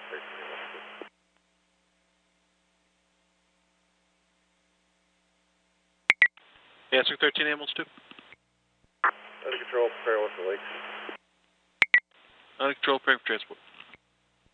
Answer 13 ambulance 2. Under control, prepare with the lake. Under control, prepare for transport.